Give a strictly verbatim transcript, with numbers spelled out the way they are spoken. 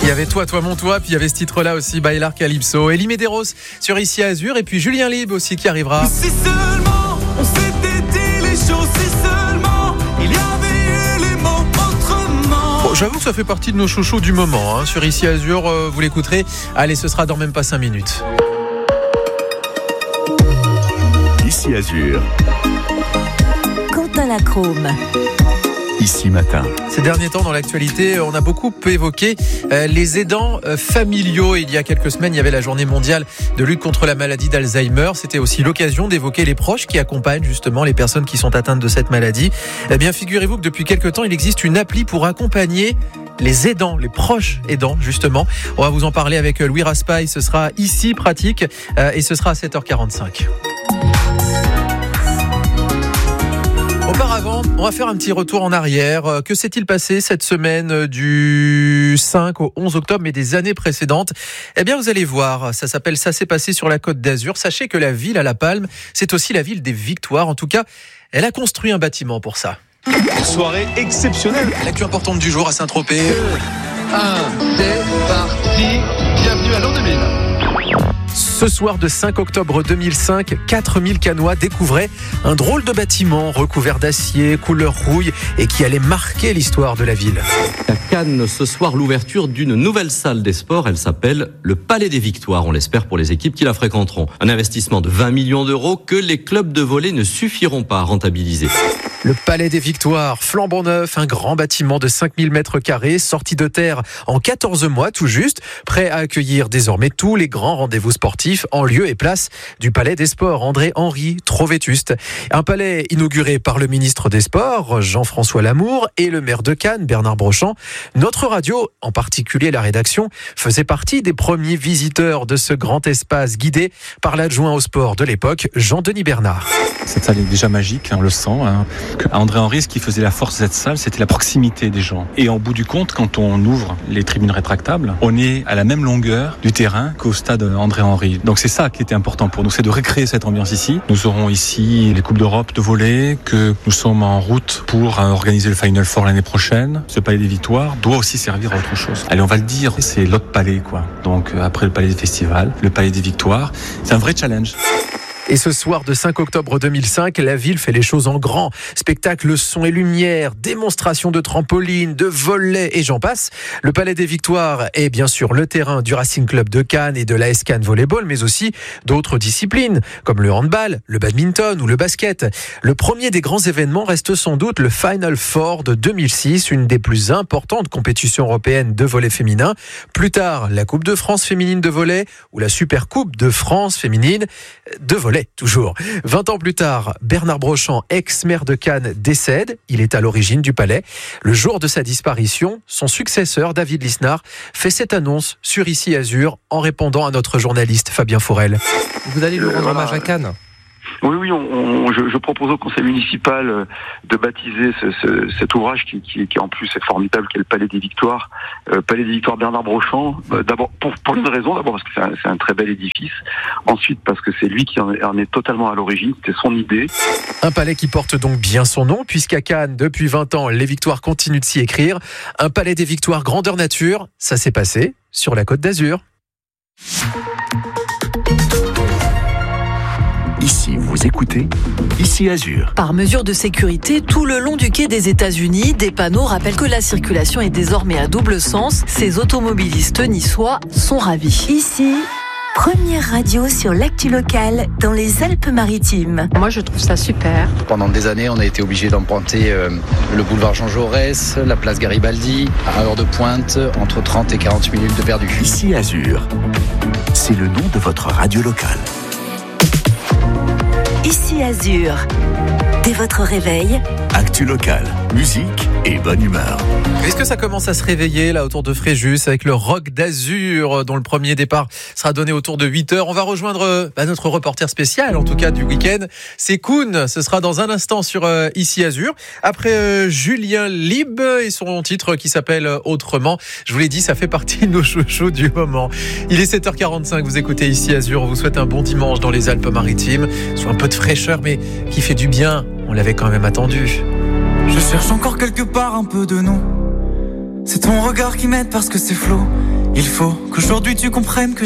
Il y avait Toi, Toi, Mon Toi, puis il y avait ce titre-là aussi, Bailar Calypso. Elie Medeiros sur Ici Azur, et puis Julien Lib aussi qui arrivera. Si seulement on s'était dit les choses, si seulement il y avait eu les mots autrement. Bon, j'avoue que ça fait partie de nos chouchous du moment, hein. Sur Ici Azur, euh, vous l'écouterez. Allez, ce sera dans même pas cinq minutes. Ici Azur. Quentin Lacrome. Ici Matin. Ces derniers temps, dans l'actualité, on a beaucoup évoqué euh, les aidants euh, familiaux. Il y a quelques semaines, il y avait la journée mondiale de lutte contre la maladie d'Alzheimer. C'était aussi l'occasion d'évoquer les proches qui accompagnent justement les personnes qui sont atteintes de cette maladie. Eh bien, figurez-vous que depuis quelques temps, il existe une appli pour accompagner les aidants, les proches aidants, justement. On va vous en parler avec Louis Raspail. Ce sera ici pratique euh, et ce sera à sept heures quarante-cinq. Auparavant, on va faire un petit retour en arrière. Que s'est-il passé cette semaine du cinq au onze octobre, mais des années précédentes? Eh bien, vous allez voir, ça s'appelle « Ça s'est passé sur la Côte d'Azur ». Sachez que la ville à La Palme, c'est aussi la ville des victoires. En tout cas, elle a construit un bâtiment pour ça. Soirée exceptionnelle. L'actu importante du jour à Saint-Tropez. un, c'est parti. Bienvenue à l'an deux mille. Ce soir de cinq octobre deux mille cinq, quatre mille Cannois découvraient un drôle de bâtiment recouvert d'acier, couleur rouille et qui allait marquer l'histoire de la ville. À Cannes, ce soir, l'ouverture d'une nouvelle salle des sports. Elle s'appelle le Palais des Victoires. On l'espère pour les équipes qui la fréquenteront. Un investissement de vingt millions d'euros que les clubs de volley ne suffiront pas à rentabiliser. Le Palais des Victoires, flambant neuf, un grand bâtiment de cinq mille mètres carrés, sorti de terre en quatorze mois tout juste, prêt à accueillir désormais tous les grands rendez-vous sportifs en lieu et place du Palais des Sports. André Henry, trop vétuste. Un palais inauguré par le ministre des Sports, Jean-François Lamour, et le maire de Cannes, Bernard Brochant. Notre radio, en particulier la rédaction, faisait partie des premiers visiteurs de ce grand espace guidé par l'adjoint au sport de l'époque, Jean-Denis Bernard. Cette salle est déjà magique, on le sent. Hein. André Henry, ce qui faisait la force de cette salle, c'était la proximité des gens. Et en bout du compte, quand on ouvre les tribunes rétractables, on est à la même longueur du terrain qu'au stade André Henry. Donc c'est ça qui était important pour nous, c'est de recréer cette ambiance ici. Nous aurons ici les Coupes d'Europe de volley, que nous sommes en route pour organiser le Final Four l'année prochaine. Ce Palais des Victoires doit aussi servir à autre chose. Allez, on va le dire, c'est l'autre palais, quoi. Donc après le Palais des Festivals, le Palais des Victoires, c'est un vrai challenge. Et ce soir de cinq octobre deux mille cinq, la ville fait les choses en grand. Spectacle son et lumière, démonstration de trampoline, de volley et j'en passe. Le Palais des Victoires est bien sûr le terrain du Racing Club de Cannes et de l'A S Cannes Volleyball, mais aussi d'autres disciplines, comme le handball, le badminton ou le basket. Le premier des grands événements reste sans doute le Final Four de deux mille six, une des plus importantes compétitions européennes de volley féminin. Plus tard, la Coupe de France féminine de volley ou la Super Coupe de France féminine de volley. Toujours. vingt ans plus tard, Bernard Brochant, ex-maire de Cannes, décède. Il est à l'origine du palais. Le jour de sa disparition, son successeur, David Lisnard, fait cette annonce sur Ici Azur en répondant à notre journaliste Fabien Fourel. Vous allez lui rendre hommage à Cannes ? Oui, oui, on, on, je, je propose au conseil municipal de baptiser ce, ce, cet ouvrage qui, qui, qui en plus est formidable, qui est le Palais des Victoires, euh, Palais des Victoires Bernard Brochant. Euh, d'abord pour, pour une raison, d'abord parce que c'est un, c'est un très bel édifice. Ensuite parce que c'est lui qui en est, en est totalement à l'origine, c'était son idée. Un palais qui porte donc bien son nom, puisqu'à Cannes, depuis vingt ans, les Victoires continuent de s'y écrire. Un Palais des Victoires grandeur nature, ça s'est passé sur la Côte d'Azur. Ici, vous écoutez Ici Azur. Par mesure de sécurité, tout le long du quai des États-Unis, des panneaux rappellent que la circulation est désormais à double sens. Ces automobilistes niçois sont ravis. Ici, première radio sur l'actu locale dans les Alpes-Maritimes. Moi, je trouve ça super. Pendant des années, on a été obligé d'emprunter euh, le boulevard Jean Jaurès, la place Garibaldi, à heure de pointe, entre trente et quarante minutes de perdu. Ici Azur, c'est le nom de votre radio locale. Ici Azur. Dès votre réveil, actu locale, musique et bonne humeur. Est-ce que ça commence à se réveiller là autour de Fréjus avec le Rock d'Azur dont le premier départ sera donné autour de huit heures. On va rejoindre bah, notre reporter spécial en tout cas du week-end. C'est Koun, ce sera dans un instant sur euh, Ici Azur. Après euh, Julien Lib et son titre qui s'appelle Autrement. Je vous l'ai dit, ça fait partie de nos chouchous du moment. Il est sept heures quarante-cinq, vous écoutez Ici Azur. On vous souhaite un bon dimanche dans les Alpes-Maritimes. Soit un peu de fraîcheur mais qui fait du bien. On l'avait quand même attendu. Je cherche encore quelque part un peu de nous. C'est ton regard qui m'aide parce que c'est flou. Il faut qu'aujourd'hui tu comprennes que